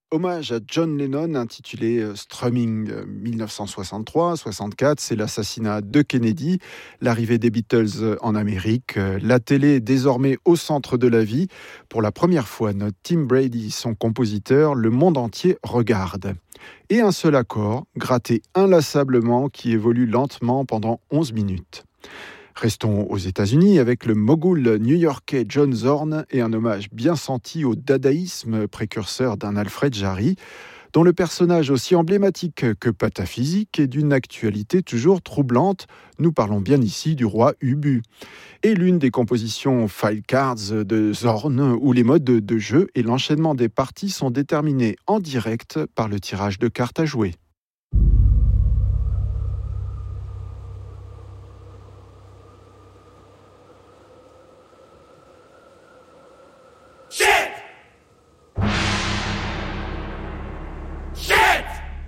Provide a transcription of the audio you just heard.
Hommage à John Lennon intitulé Strumming 1963-64, c'est l'assassinat de Kennedy, l'arrivée des Beatles en Amérique, la télé est désormais au centre de la vie. Pour la première fois, notre Tim Brady, son compositeur, le monde entier regarde. Et un seul accord, gratté inlassablement, qui évolue lentement pendant 11 minutes. Restons aux États-Unis avec le mogul new-yorkais John Zorn et un hommage bien senti au dadaïsme précurseur d'un Alfred Jarry, dont le personnage aussi emblématique que pataphysique est d'une actualité toujours troublante. Nous parlons bien ici du roi Ubu. Et l'une des compositions File Cards de Zorn, où les modes de jeu et l'enchaînement des parties sont déterminés en direct par le tirage de cartes à jouer.